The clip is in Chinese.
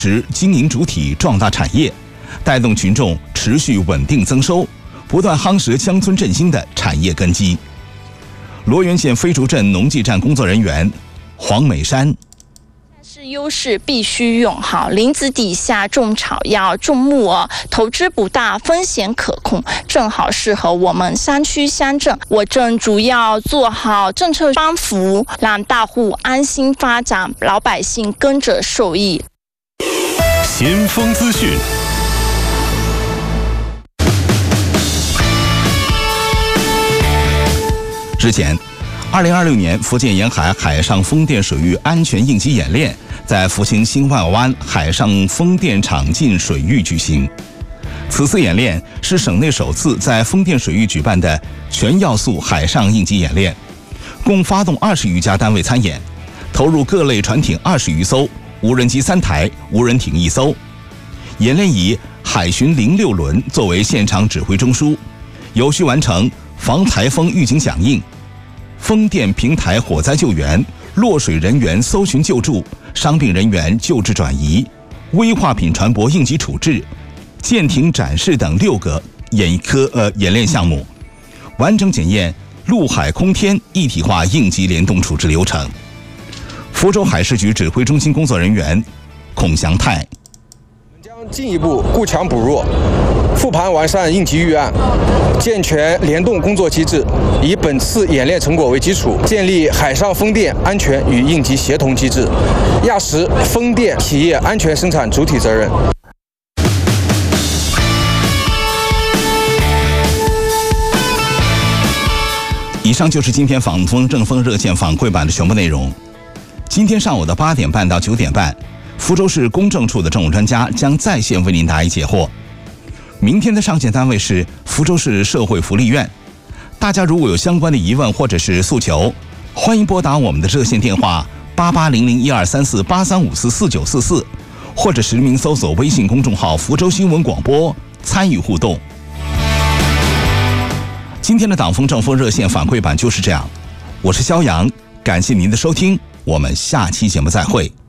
持经营主体壮大产业，带动群众持续稳定增收，不断夯实乡村振兴的产业根基。罗源县飞竹镇农技站工作人员黄美山。 是优势必须用好，林子底下种草要种木耳，投资不大，风险可控，正好适合我们山区乡镇。我镇主要做好政策帮扶，让大户安心发展，老百姓跟着受益。 先锋资讯。 之前2026年福建沿海海上风电水域安全应急演练在福清新万湾海上风电场近水域举行。此次演练是省内首次在风电水域举办的全要素海上应急演练，共发动20余家单位参演，投入各类船艇20余艘，无人机3台，无人艇1艘。演练以海巡06轮作为现场指挥中枢，有序完成防台风预警响应、风电平台火灾救援、落水人员搜寻救助、伤病人员救治转移、危化品船舶应急处置、舰艇展示等6个演练项目，完整检验陆海空天一体化应急联动处置流程。福州海事局指挥中心工作人员孔祥泰。 进一步固强补弱，复盘完善应急预案，健全联动工作机制，以本次演练成果为基础，建立海上风电安全与应急协同机制，压实风电企业安全生产主体责任。 以上就是今天访风正风热线访贵版的全部内容。今天上午的8点半到9点半，福州市公证处的政务专家将在线为您答疑解惑。明天的上线单位是福州市社会福利院。大家如果有相关的疑问或者是诉求，欢迎拨打我们的热线电话8800123483544944，或者实名搜索微信公众号福州新闻广播参与互动。今天的党风政风热线反馈版就是这样，我是肖阳，感谢您的收听，我们下期节目再会。